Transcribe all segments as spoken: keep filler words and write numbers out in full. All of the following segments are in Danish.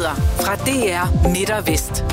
Nyheder fra D R Midt og Vest.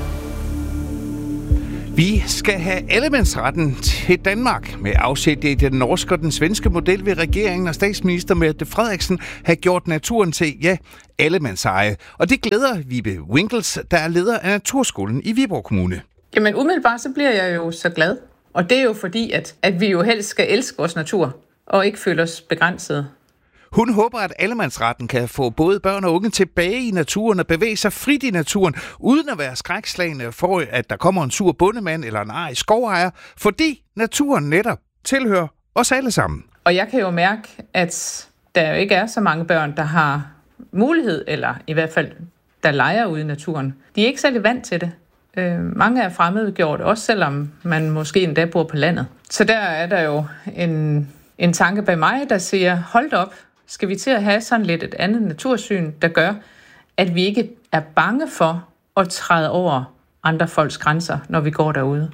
Vi skal have allemandsretten til Danmark. Med afsæt i den norske og den svenske model vil regeringen og statsminister Mette Frederiksen have gjort naturen til, ja, allemandseje. Og det glæder Vibe Winkels, der er leder af Naturskolen i Viborg Kommune. Jamen umiddelbart så bliver jeg jo så glad. Og det er jo fordi, at, at vi jo helst skal elske vores natur og ikke føle os begrænsede. Hun håber, at allemandsretten kan få både børn og unge tilbage i naturen og bevæge sig frit i naturen, uden at være skrækslagne for, at der kommer en sur bondemand eller en arg skovejer, fordi naturen netop tilhører os alle sammen. Og jeg kan jo mærke, at der jo ikke er så mange børn, der har mulighed, eller i hvert fald, der leger ude i naturen. De er ikke særlig vant til det. Øh, mange er fremmedgjort, også selvom man måske endda bor på landet. Så der er der jo en, en tanke bag mig, der siger, hold op, skal vi til at have sådan lidt et andet natursyn, der gør, at vi ikke er bange for at træde over andre folks grænser, når vi går derude.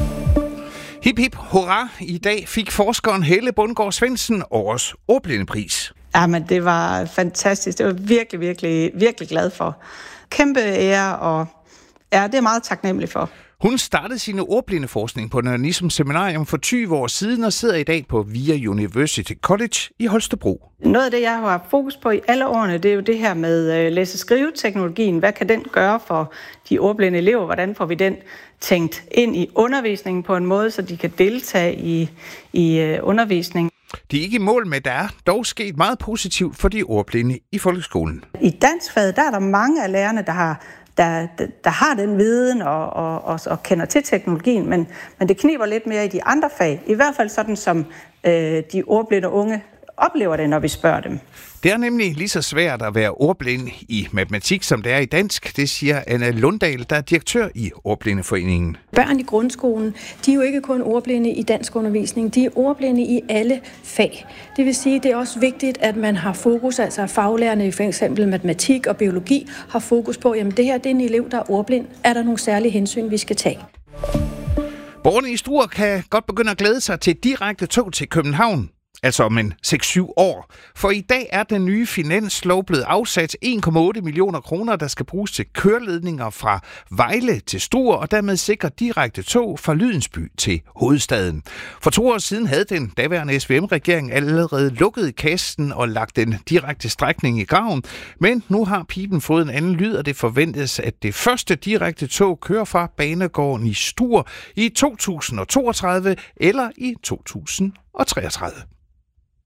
Hip hip hurra! I dag fik forskeren Helle Bundgaard Svendsen årets ordblindepris. Jamen, det var fantastisk. Det var virkelig, virkelig, virkelig glad for. Kæmpe ære, og ja, det er meget taknemmelig for. Hun startede sin ordblindeforskning på Nørre Seminarium for tyve år siden og sidder i dag på VIA University College i Holstebro. Noget af det, jeg har haft fokus på i alle årene, det er jo det her med læse-skrive-teknologien. Hvad kan den gøre for de ordblinde elever? Hvordan får vi den tænkt ind i undervisningen på en måde, så de kan deltage i, i undervisningen? De er ikke i mål med, der er dog sket meget positivt for de ordblinde i folkeskolen. I danskfaget, der er der mange af lærerne, der har Der, der, der har den viden og, og, og, og kender til teknologien, men, men det kniber lidt mere i de andre fag. I hvert fald sådan, som øh, de ordblinde unge oplever det, når vi spørger dem. Det er nemlig lige så svært at være ordblind i matematik, som det er i dansk. Det siger Anna Lundahl, der er direktør i Ordblindeforeningen. Børn i grundskolen, de er jo ikke kun ordblinde i dansk undervisning, de er ordblinde i alle fag. Det vil sige, det er også vigtigt, at man har fokus, altså faglærerne i for eksempel matematik og biologi, har fokus på, jamen det her det er en elev, der er ordblind. Er der nogle særlige hensyn, vi skal tage? Borgerne i Struer kan godt begynde at glæde sig til direkte tog til København. Altså om en seks syv år. For i dag er den nye finanslov blevet afsat en komma otte millioner kroner, der skal bruges til køreledninger fra Vejle til Struer, og dermed sikre direkte tog fra Lydensby til hovedstaden. For to år siden havde den daværende S V M-regering allerede lukket kassen og lagt den direkte strækning i graven, men nu har piben fået en anden lyd, og det forventes, at det første direkte tog kører fra banegården i Struer i to tusind og toogtredive eller i to tusind og treogtredive.